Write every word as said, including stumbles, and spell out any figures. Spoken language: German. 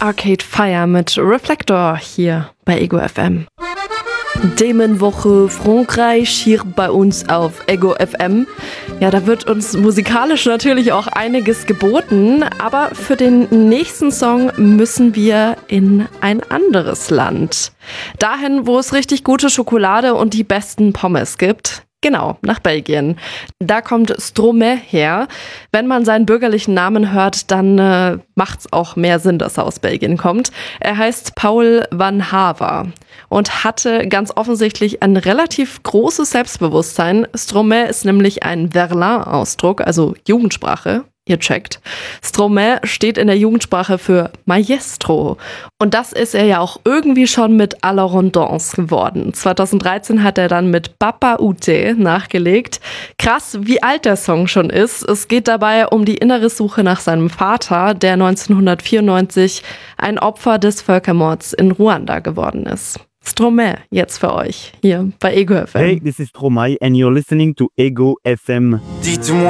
Arcade Fire mit Reflektor hier bei Ego F M. Themenwoche Frankreich hier bei uns auf Ego F M. Ja, da wird uns musikalisch natürlich auch einiges geboten, aber für den nächsten Song müssen wir in ein anderes Land. Dahin, wo es richtig gute Schokolade und die besten Pommes gibt. Genau, nach Belgien. Da kommt Stromae her. Wenn man seinen bürgerlichen Namen hört, dann äh, macht's auch mehr Sinn, dass er aus Belgien kommt. Er heißt Paul van Haver und hatte ganz offensichtlich ein relativ großes Selbstbewusstsein. Stromae ist nämlich ein Verlan-Ausdruck, also Jugendsprache. Ihr checkt. Stromae steht in der Jugendsprache für Maestro. Und das ist er ja auch irgendwie schon mit À la Rondance geworden. zweitausenddreizehn hat er dann mit Papa Ute nachgelegt. Krass, wie alt der Song schon ist. Es geht dabei um die innere Suche nach seinem Vater, der neunzehnhundertvierundneunzig ein Opfer des Völkermords in Ruanda geworden ist. Stromae, jetzt für euch, hier bei Ego F M. Hey, this is Stromae and you're listening to Ego F M.